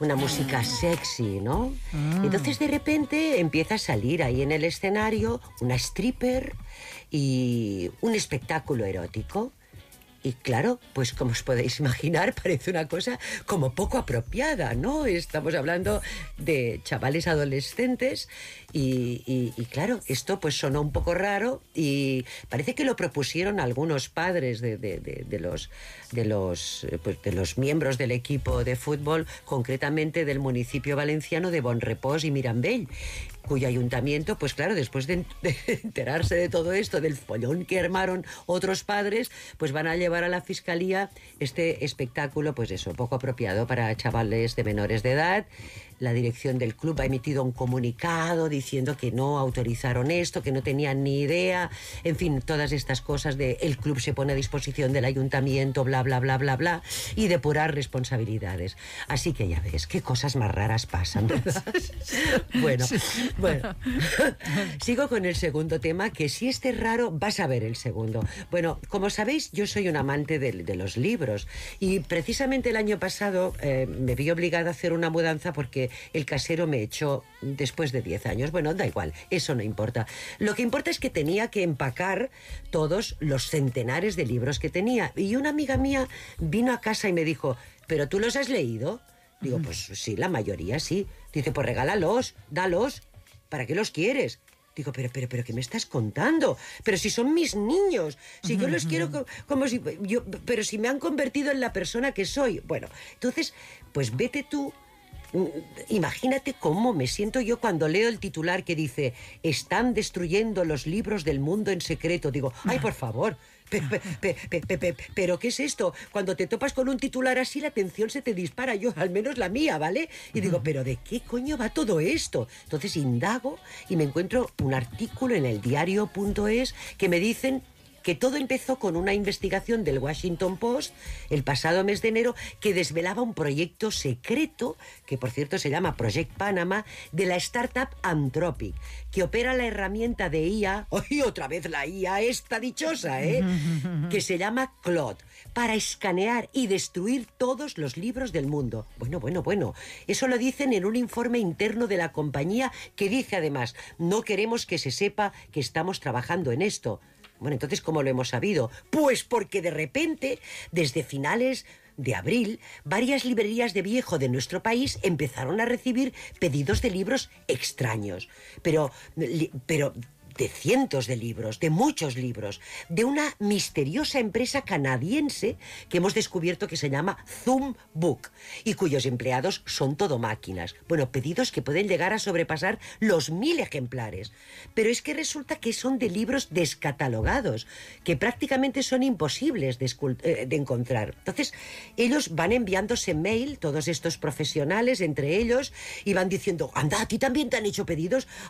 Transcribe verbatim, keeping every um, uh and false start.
una música sexy, ¿no? Mm. Entonces de repente empieza a salir ahí en el escenario una stripper y un espectáculo erótico. Y claro, pues como os podéis imaginar, parece una cosa como poco apropiada, ¿no? Estamos hablando de chavales adolescentes y, y, y claro, esto pues sonó un poco raro y parece que lo propusieron algunos padres de, de, de, de, los, de, los, pues, de los miembros del equipo de fútbol, concretamente del municipio valenciano de Bonrepòs y Mirambell, cuyo ayuntamiento, pues claro, después de, de enterarse de todo esto, del follón que armaron otros padres, pues van a llevar a la fiscalía este espectáculo, pues eso, poco apropiado para chavales de menores de edad. La dirección del club ha emitido un comunicado diciendo que no autorizaron esto, que no tenían ni idea, en fin, todas estas cosas de el club se pone a disposición del ayuntamiento, bla, bla, bla, bla, bla, y depurar responsabilidades. Así que ya ves, qué cosas más raras pasan, ¿verdad? Bueno, bueno, sigo con el segundo tema, que si este es raro, vas a ver el segundo. Bueno, como sabéis, yo soy un amante de, de los libros y precisamente el año pasado eh, me vi obligada a hacer una mudanza porque el casero me echó después de diez años. Bueno, da igual, eso no importa. Lo que importa es que tenía que empacar todos los centenares de libros que tenía. Y una amiga mía vino a casa y me dijo, ¿pero tú los has leído? Digo, pues sí, la mayoría sí. Dice, pues regálalos, dalos. ¿Para qué los quieres? Digo, pero, pero, pero, ¿qué me estás contando? Pero si son mis niños, si yo los quiero como, como si... yo, pero si me han convertido en la persona que soy. Bueno, entonces, pues vete tú. Imagínate cómo me siento yo cuando leo el titular que dice están destruyendo los libros del mundo en secreto. Digo, ay, por favor, pero, pero, pero, pero ¿qué es esto? Cuando te topas con un titular así, la atención se te dispara, yo, al menos la mía, ¿vale? Y digo, pero ¿de qué coño va todo esto? Entonces indago y me encuentro un artículo en el diario punto es que me dicen que todo empezó con una investigación del Washington Post el pasado mes de enero que desvelaba un proyecto secreto, que por cierto se llama Project Panama, de la startup Anthropic, que opera la herramienta de I A, ¡ay, otra vez la I A esta dichosa, eh! que se llama Claude, para escanear y destruir todos los libros del mundo. Bueno, bueno, bueno, eso lo dicen en un informe interno de la compañía que dice además, no queremos que se sepa que estamos trabajando en esto. Bueno, entonces, ¿cómo lo hemos sabido? Pues porque de repente, desde finales de abril, varias librerías de viejo de nuestro país empezaron a recibir pedidos de libros extraños. Pero, pero de cientos de libros, de muchos libros, de una misteriosa empresa canadiense que hemos descubierto que se llama Zoom Book y cuyos empleados son todo máquinas. Bueno, pedidos que pueden llegar a sobrepasar los mil ejemplares. Pero es que resulta que son de libros descatalogados, que prácticamente son imposibles de, eh, de encontrar. Entonces, ellos van enviándose mail, todos estos profesionales, entre ellos, y van diciendo, anda, ¿a ti también te han hecho pedidos?